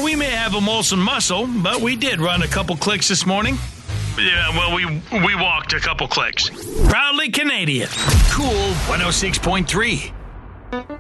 we may have a Molson muscle, but we did run a couple clicks this morning. Yeah, well, we walked a couple clicks. Proudly Canadian. Cool 106.3.